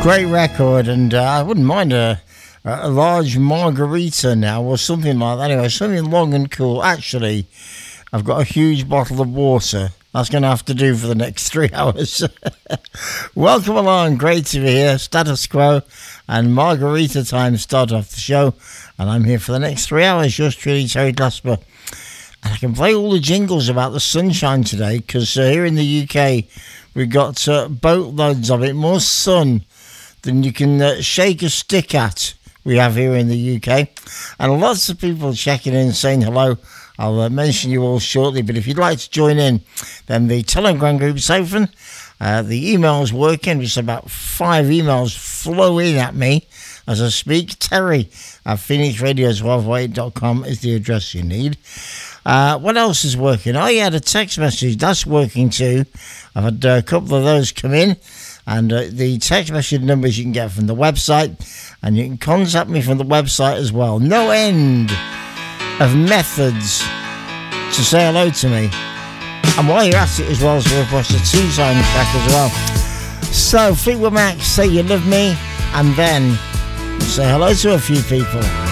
Great record, and I wouldn't mind a large margarita now or something like that. Anyway, something long and cool. Actually, I've got a huge bottle of water. That's going to have to do for the next 3 hours. Welcome along. Great to be here. Status Quo and margarita time start off the show. And I'm here for the next 3 hours. Yours truly, Terry Glasper. And I can play all the jingles about the sunshine today because here in the UK, we've got boatloads of it. More sun than you can shake a stick at, we have here in the UK. And lots of people checking in, saying hello. I'll mention you all shortly, but if you'd like to join in, then the Telegram group's open. The email's working. Just about 5 emails flow in at me as I speak. Terry at PhoenixRadio1208.com is the address you need. What else is working? Oh, yeah, the text message. That's working too. I've had a couple of those come in. And the text message numbers you can get from the website. And you can contact me from the website as well. No end of methods to say hello to me. And while you're at it as well, so request a 2-time track as well. So, Fleetwood Mac, Say You Love Me. And then say hello to a few people.